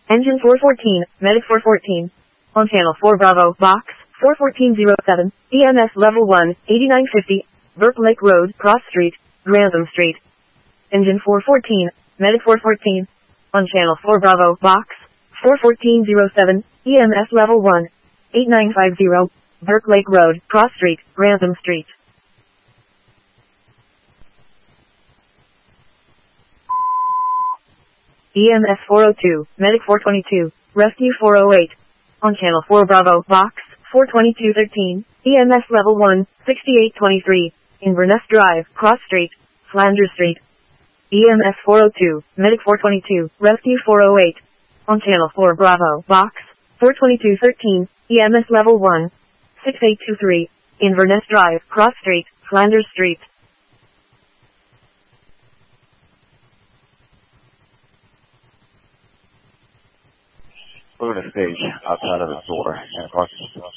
Engine 414, Medic 414. On channel 4 Bravo, box 41407, EMS level 1, 8950, Burke Lake Road, Cross Street, Grantham Street. Engine 414, Medic 414. On channel 4 Bravo, box 41407, EMS level 1, 8950, Burke Lake Road, Cross Street, Grantham Street. EMS 402, Medic 422, Rescue 408. On channel 4 Bravo, box 42213, EMS level 1, 6823, Inverness Drive, Cross Street, Flanders Street. EMS 402, Medic 422, Rescue 408. On channel 4 Bravo, box 42213, EMS level 1, 6823, Inverness Drive, Cross Street, Flanders Street. We're going to stage outside of the door and across the